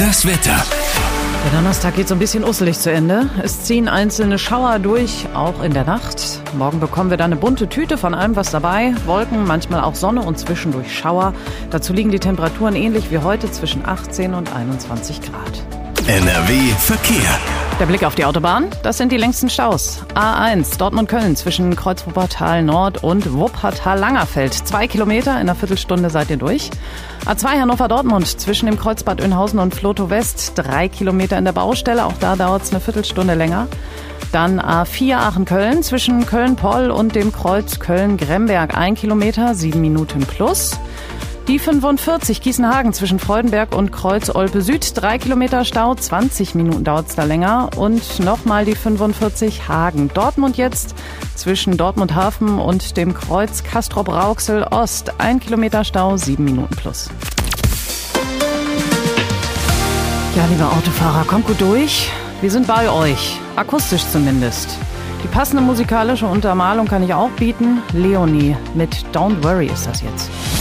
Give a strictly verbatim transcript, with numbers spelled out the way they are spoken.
Das Wetter. Der Donnerstag geht so ein bisschen usselig zu Ende. Es ziehen einzelne Schauer durch, auch in der Nacht. Morgen bekommen wir dann eine bunte Tüte von allem was dabei. Wolken, manchmal auch Sonne und zwischendurch Schauer. Dazu liegen die Temperaturen ähnlich wie heute zwischen achtzehn und einundzwanzig Grad. N R W Verkehr. Der Blick auf die Autobahn, das sind die längsten Staus. A eins Dortmund-Köln zwischen Kreuz-Wuppertal Nord und Wuppertal-Langerfeld. Zwei Kilometer, in einer Viertelstunde seid ihr durch. A zwei Hannover-Dortmund zwischen dem Kreuz Bad Oeynhausen und Vlotho West. Drei Kilometer in der Baustelle, auch da dauert es eine Viertelstunde länger. Dann A vier Aachen-Köln zwischen Köln-Poll und dem Kreuz Köln-Gremberg. Ein Kilometer, sieben Minuten plus. Die fünfundvierzig Gießen-Hagen zwischen Freudenberg und Kreuz Olpe Süd. Drei Kilometer Stau, zwanzig Minuten dauert es da länger. Und nochmal die fünfundvierzig Hagen. Dortmund jetzt zwischen Dortmund Hafen und dem Kreuz Castrop-Rauxel Ost. Ein Kilometer Stau, sieben Minuten plus. Ja, liebe Autofahrer, kommt gut durch. Wir sind bei euch. Akustisch zumindest. Die passende musikalische Untermalung kann ich auch bieten. Leonie mit Don't Worry ist das jetzt.